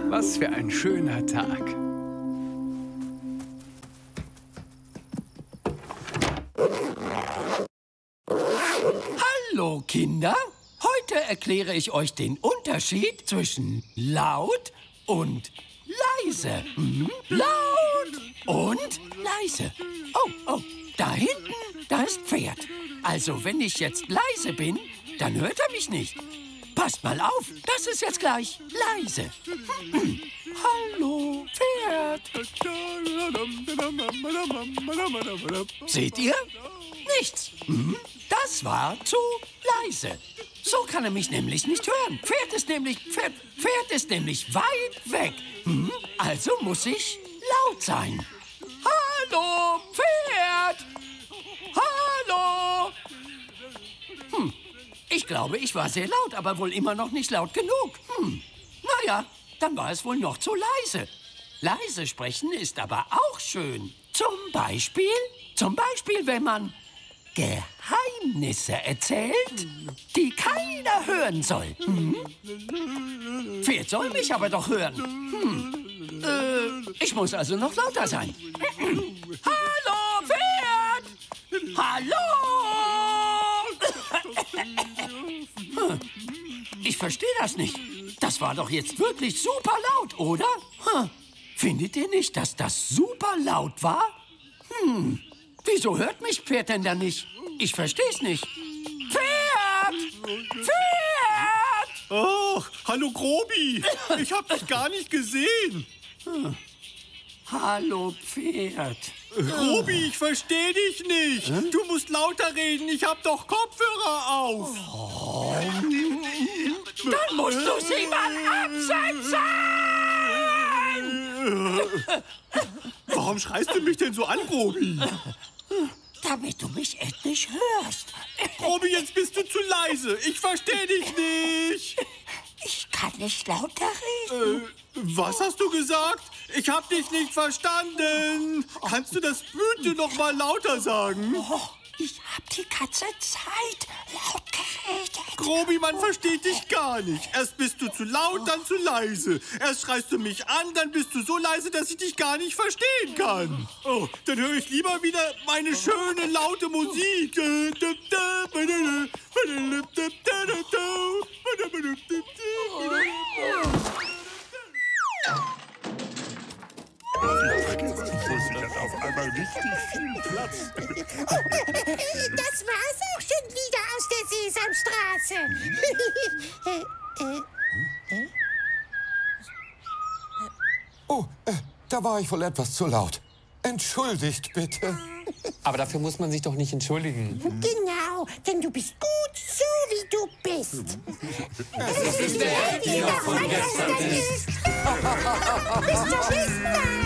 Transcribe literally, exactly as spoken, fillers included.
Was für ein schöner Tag. Hallo, Kinder. Heute erkläre ich euch den Unterschied zwischen laut und leise. Hm? Laut und leise. Oh, oh, da hinten, da ist Pferd. Also, wenn ich jetzt leise bin, dann hört er mich nicht. Passt mal auf, das ist jetzt gleich leise. Hm. Hallo, Pferd. Seht ihr? Nichts. Hm? Das war zu leise. So kann er mich nämlich nicht hören. Pferd ist nämlich, Pferd, Pferd ist nämlich weit weg. Hm? Also muss ich laut sein. Hallo, Pferd. Hallo. Hm. Ich glaube, ich war sehr laut, aber wohl immer noch nicht laut genug. Hm. Naja, dann war es wohl noch zu leise. Leise sprechen ist aber auch schön. Zum Beispiel, zum Beispiel, wenn man Geheimnisse erzählt, die keiner hören soll. Hm? Pferd soll mich aber doch hören. Hm. Äh, ich muss also noch lauter sein. Hallo, Pferd! Hallo! Ich verstehe das nicht. Das war doch jetzt wirklich super laut, oder? Findet ihr nicht, dass das super laut war? Hm. Wieso hört mich Pferd denn da nicht? Ich versteh's nicht. Pferd! Pferd! Oh, hallo Grobi. Ich hab dich gar nicht gesehen. Hm. Hallo Pferd. Grobi, ich verstehe dich nicht. Hm? Du musst lauter reden. Ich hab doch Kopfhörer auf. Oh. Dann musst du sie mal absetzen! Warum schreist du mich denn so an, Grobi? Damit du mich endlich hörst. Grobi, jetzt bist du zu leise. Ich verstehe dich nicht. Ich kann nicht lauter reden. Äh, was hast du gesagt? Ich hab dich nicht verstanden. Kannst du das bitte noch mal lauter sagen? Oh, ich hab die ganze Zeit laut geredet. Grobi, man versteht dich gar nicht. Erst bist du zu laut, dann zu leise. Erst schreist du mich an, dann bist du so leise, dass ich dich gar nicht verstehen kann. Oh, dann höre ich lieber wieder meine schöne, laute Musik. Ich hat auf einmal richtig viel Platz. Das war's auch schon wieder aus der Sesamstraße. Oh, äh, da war ich wohl etwas zu laut. Entschuldigt bitte. Aber dafür muss man sich doch nicht entschuldigen. Genau, denn du bist gut, so wie du bist. Es ist die Welt, die noch von gestern ist. Bis zum nächsten Mal.